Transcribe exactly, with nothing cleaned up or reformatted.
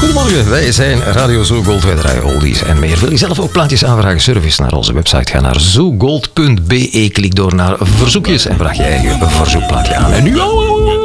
Goedemorgen, wij zijn Radio Zo Gold, wij draaien oldies en meer. Wil je zelf ook plaatjes aanvragen? Surf naar onze website, ga naar zogold punt be, klik door naar verzoekjes en vraag je eigen verzoekplaatje aan. En nu ouwe!